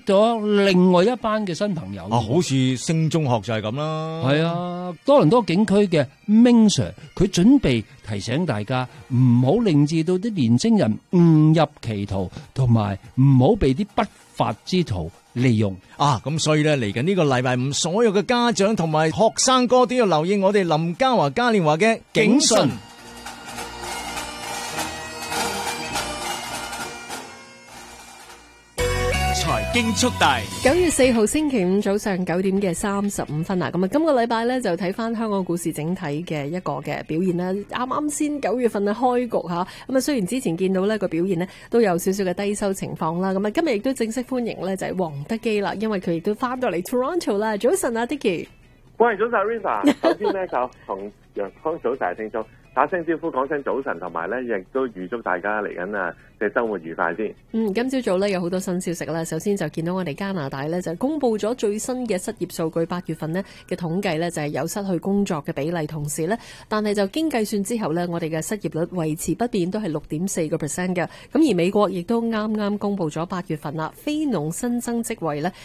咗另外一班嘅新朋友。 好似升中學就係咁啦。 係啊，多倫多警區嘅 Ming Sir 佢準備提醒大家唔好令至到啲年青人誤入歧途，同埋唔好被啲不法之徒利用。 咁所以咧，嚟緊呢個禮拜五，所有嘅家長同埋學生哥都要留意我哋林嘉華嘉年華嘅警訊。 財經速遞 9月4號星期五早上9點嘅35分啦。咁啊，今個禮拜咧就睇翻香港股市整體嘅一個嘅表現啦。啱啱先9月份嘅開局吓，咁啊雖然之前見到呢個表現呢都有少少嘅低收情況啦。咁啊今日亦都正式歡迎咧就係黃德基啦，因為佢亦都翻到嚟 Toronto 啦。早晨啊 Dicky， 喂，早晨 Rita， 首先咧就同楊康早晨聽眾打聲招呼，講聲早晨，同埋咧亦都預祝大家嚟緊啊嘅週末愉快先。 今朝早咧有好多新消息啦。首先就見到我哋加拿大咧就公布咗最新嘅失業數據，8月份呢嘅統計咧就係有失去工作嘅比例，同時咧但係就經計算之後咧，我哋嘅失業率維持不變，都係6.4% 嘅。咁而美國亦都啱啱公布咗8月份啦，非農新增職位咧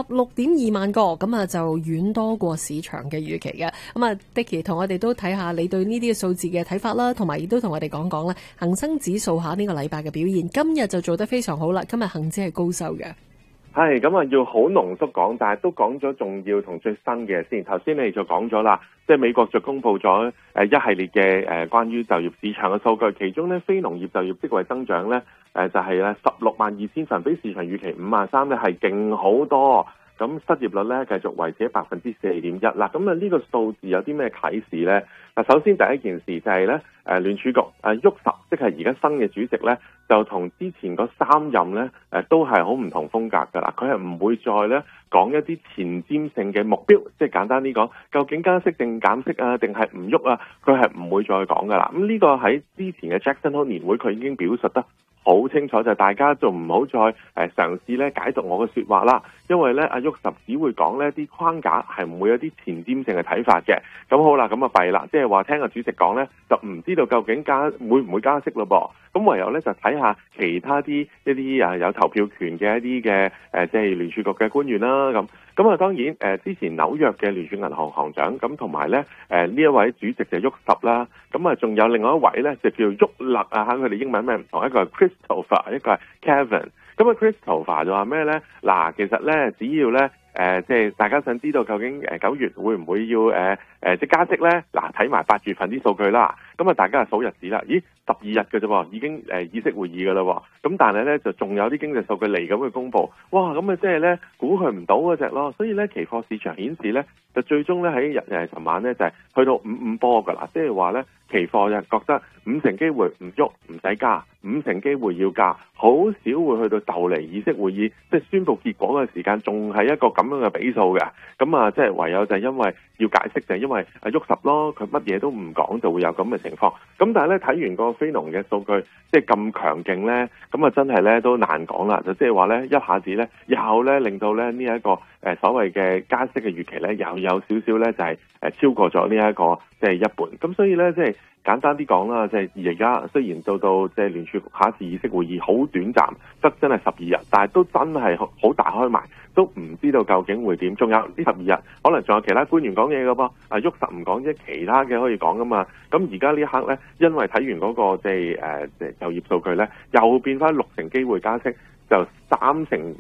16.2萬個，咁啊就遠多過市場嘅預期嘅。咁啊 Dicky 同我哋都睇下你對呢啲嘅數字嘅睇法啦，同埋亦都同我哋講講咧恒生指數下呢個禮拜嘅表現。今日就做得非常好啦，今日恒指係高收嘅。 係咁啊，要好濃縮講，但係都講咗重要同最新嘅先。頭先你就講咗啦，即係美國就公布咗一系列嘅關於就業市場嘅數據，其中咧非農業就業職位增長咧就係咧162000份，比市場預期53000咧係勁好多。咁失業率咧繼續維持喺4.1%啦。咁啊呢個數字有啲咩啟示咧？嗱，首先第一件事就係咧聯儲局沃什，即係而家新嘅主席咧，就同之前嗰3任咧都係好唔同風格㗎啦。佢係唔會再咧講一啲前瞻性嘅目標，即係簡單啲講，究竟加息定減息啊，定係唔喐啊？佢係唔會再講㗎啦。咁呢個喺之前嘅 Jackson Hole 年會佢已經表述得好清楚，就係大家仲唔好再嘗試咧解讀我嘅說話啦，因為咧阿沃什只會講呢啲框架，係唔會有啲前瞻性嘅睇法嘅。咁好啦，咁啊弊啦，即係話聽阿主席講咧，就唔知道究竟會唔會加息咯噃。咁唯有咧就睇下其他一啲有投票權嘅一啲嘅即係聯儲局嘅官員啦。咁啊當然之前紐約嘅聯儲銀行行長，咁同埋咧呢一位主席就沃什啦。咁啊仲有另外一位咧就叫沃勒啊，佢哋英文咩唔同，一個係 Christopher， 一個係 Kevin。咁啊 Christopher 就話咩咧？嗱，其實咧只要咧即係大家想知道究竟9月會唔會要即係加息咧？嗱，睇埋8月份啲數據啦。咁啊大家係數日子啦。咦，12日嘅啫喎，已經議息會議㗎啦喎。咁但係咧就仲有啲經濟數據嚟咁去公佈。哇，咁啊即係咧估佢唔到嗰隻咯。所以咧期貨市場顯示咧就最終咧喺尋晚咧就係去到55波㗎啦。即係話咧期貨就覺得50%機會唔喐唔使加，50%機會要加，好少會去到就嚟議息會議即係宣佈結果嘅時間，仲係一個咁樣嘅比數嘅。咁啊即係唯有就係因為要解釋，就係因為沃什咯，佢乜嘢都唔講就會有咁嘅情況。咁但係咧睇完個非農嘅數據即係咁強勁咧，咁啊真係咧都難講啦。就即係話咧一下子咧又咧令到咧呢一個所謂嘅加息嘅預期咧又有少少咧就係超過咗呢一個即係一半。咁所以咧即係簡單啲講啦，即係而家雖然到即係聯儲局下一次議息會議好短暫，得真係12日，但係都真係好大開埋，都唔知道究竟會點。仲有呢12日，可能仲有其他官員講嘢㗎噃，沃什唔講啫，其他嘅可以講㗎嘛。咁而家呢一刻咧，因為睇完嗰個即係就業數據咧，又變翻60%機會加息，就3成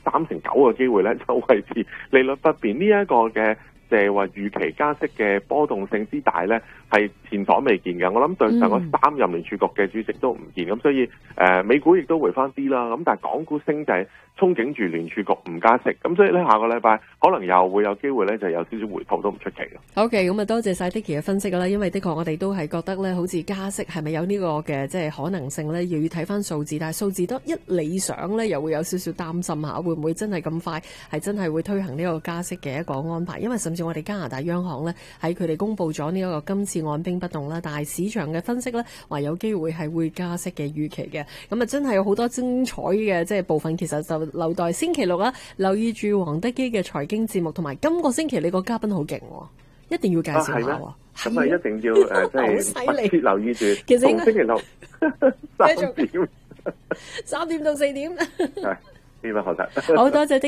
9嘅機會咧就維持利率不變。呢一個嘅即係話預期加息嘅波動性之大咧，係前所未見嘅。我諗對上嗰3任聯儲局嘅主席都唔見，咁所以美股亦都回翻啲啦。咁但係港股升就係憧憬住聯儲局唔加息，咁所以咧下個禮拜可能又會有機會咧就有少少回吐都唔出奇嘅。 OK， 咁啊多謝晒 Dicky 嘅分析啦，因為的確我哋都係覺得咧，好似加息係咪有呢個嘅即係可能性咧，要睇翻數字，但係數字得一理想咧，又會有少少擔心下，會唔會真係咁快係真係會推行呢個加息嘅一個安排？因為甚至我哋加拿大央行咧喺佢哋公布咗呢一個今次按兵不動啦，但係市場嘅分析咧話有機會係會加息嘅預期嘅。咁啊真係有好多精彩嘅即係部分，其實就留待星期六啦，留意住黃德基嘅財經節目，同埋今個星期你個嘉賓好勁，一定要介紹下喎。 咁啊一定要即係密切留意住， 其實逢星期六3點 3點到4點， 係呢個學習。 好多謝。